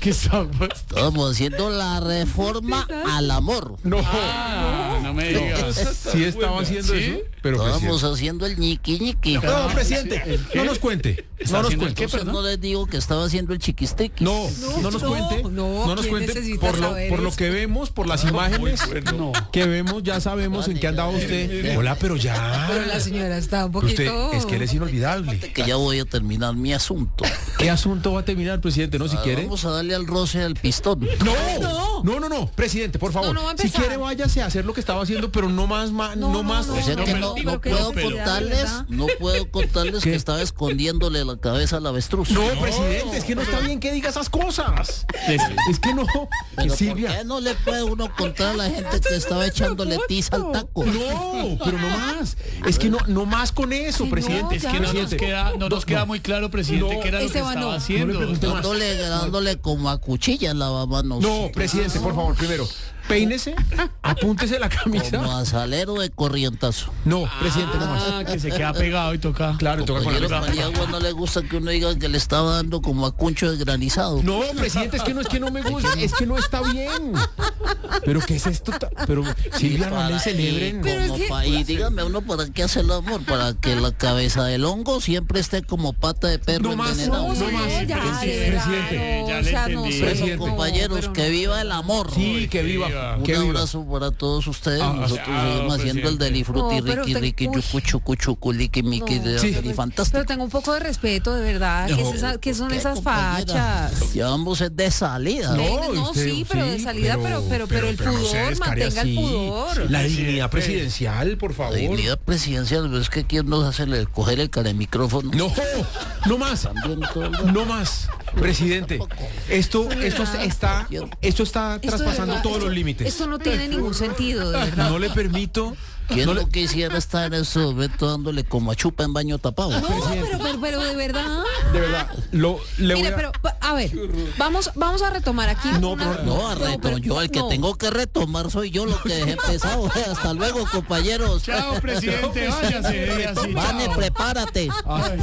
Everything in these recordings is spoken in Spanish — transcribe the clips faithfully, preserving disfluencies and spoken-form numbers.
¿Qué estamos? Estamos haciendo la reforma al amor. No, Ah, no me digas. sí estaba haciendo ¿Sí? eso, pero Estamos presidente. haciendo el ñiqui ñiqui. No, presidente, ¿El qué? no nos cuente. ¿Está No nos haciendo el cuente. qué, Entonces perdón? no les digo que estaba haciendo el chiquistequi. No, no, nos no, cuente. no, nos ¿quién cuente necesita por lo, saber por lo eso? que vemos, por las imágenes No. que vemos, ya sabemos en qué andaba usted. Hola, pero ya. Pero la señora está un Pero usted, poquito... es que él es inolvidable. Que ya voy a terminar mi asunto. ¿Qué asunto va a terminar, presidente? No, si Ah, quiere. Vamos a darle al roce al pistón. No, no. no, no, no, presidente, por favor. No, no va a si empezar. quiere, váyase a hacer lo que estaba haciendo, pero no más, ma- no, No, no, más. no, O sea no, que no, no, pero no qué puedo necesidad, contarles, ¿verdad? no puedo contarles ¿Qué? que estaba escondiéndole la cabeza al avestruz. No, presidente, es que no está bien que diga esas cosas. Es que no. Pero ¿por Silvia. qué no le puede uno contar a la gente que estaba echándole tiza al taco? No, pero no más. Es que no, no más con eso, Ay, no, presidente. Es que no nos Presidente. queda, no nos queda muy claro, presidente, No, qué era lo que Esteban, estaba no. haciendo. No le pregunte más. Dándole, dándole como a cuchilla en la lavamanos. No, presidente, por favor, primero, peínese, apúntese la Como camisa. a salero de corrientazo. No, presidente, no más. Ah, que se queda pegado y toca. Claro, toca con Compañero la Paniagua no le gusta que uno diga que le estaba dando como a cuncho de granizado. No, presidente, es que no es que no me gusta, es que no está bien. Pero ¿qué es esto? ta- Pero Silvia, no le Para- celebren. y Pero es como que- pa- y dígame uno para qué hace el amor, para que la cabeza del hongo siempre esté como pata de perro No más, envenenado. no, no No, más. ya, de Presidente, verdad, presidente, no, ya o le sea, no entendí. sé, Presidente. no, Compañeros, pero que no. viva el amor. Sí, que viva. viva. Un Que viva. abrazo para todos ustedes. Ah, Nosotros ah, seguimos haciendo el presidente. delifruti, No, pero riqui, te- riqui, uy. chucu, chucu, chucu, liqui, miqui, No. de Sí. y fantástico. Pero tengo un poco de respeto, de verdad. ¿Qué, es esa- qué son ¿Qué, esas compañera? fachas? Ya vamos es de salida. No, Venga, no, usted- sí, pero de sí, salida, pero, pero, pero, el pero no se pudor, descare mantenga el así. pudor. La dignidad presidencial, por favor. La dignidad presidencial, pero es que quién nos hace el- coger el cara de micrófono. No, no más. También todo el- No más. Presidente, esto, esto está, esto está Esto de traspasando verdad, todos esto- los límites. Esto no tiene ningún sentido, de verdad. No le permito. ¿Quién no no le- quisiera estar en ese momento dándole como a chupa en baño tapado? No, pero, pero, pero de verdad. De verdad, lo, le voy Mire, a... pero, pa- a ver, vamos, vamos a retomar aquí. No, una- pero- No, a reto, pero- yo el que no. tengo que retomar soy yo, lo que dejé empezado. Hasta luego, compañeros. Chao, presidente, váyase. diga así, Vane, chao. prepárate. Ay.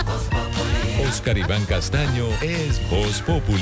Oscar Iván Castaño es Voz Populi.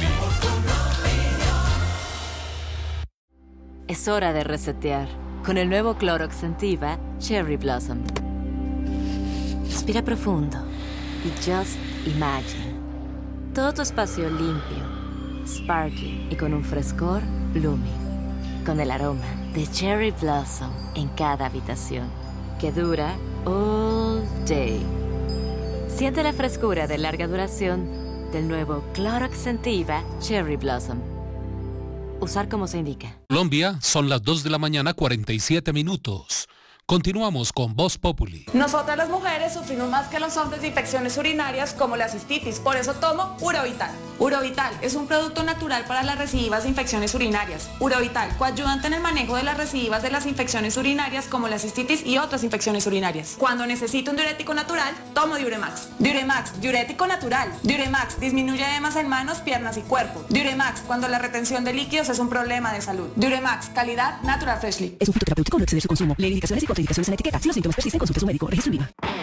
Es hora de resetear con el nuevo Clorox Sentiva Cherry Blossom. Respira profundo y just imagine. Todo tu espacio limpio, sparkling y con un frescor blooming. Con el aroma de Cherry Blossom en cada habitación, que dura all day. Siente la frescura de larga duración del nuevo Clorox Sentiva Cherry Blossom. Usar como se indica. Colombia, son las dos de la mañana, cuarenta y siete minutos. Continuamos con Voz Populi. Nosotras las mujeres sufrimos más que los hombres de infecciones urinarias como la cistitis, por eso tomo Urovital. Urovital es un producto natural para las recidivas de infecciones urinarias. Urovital, coayudante en el manejo de las recidivas de las infecciones urinarias como la cistitis y otras infecciones urinarias. Cuando necesito un diurético natural, tomo Diuremax. Diuremax, diurético natural. Diuremax disminuye edemas en manos, piernas y cuerpo. Diuremax, cuando la retención de líquidos es un problema de salud. Diuremax, calidad Natural Freshly. Es un fitoterapéutico, no exceder su consumo. Lee indicaciones y contraindicaciones en la etiqueta. Si los síntomas persisten, consulte a su médico. Registro INVIMA.